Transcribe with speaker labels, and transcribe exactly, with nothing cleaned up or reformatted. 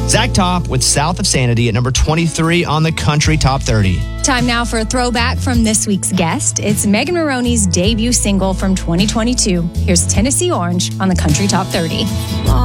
Speaker 1: Zach Top with South of Sanity at number twenty-three on the Country Top thirty.
Speaker 2: Time now for a throwback from this week's guest. It's Megan Moroney's debut single from twenty twenty-two. Here's Tennessee Orange on the Country Top thirty.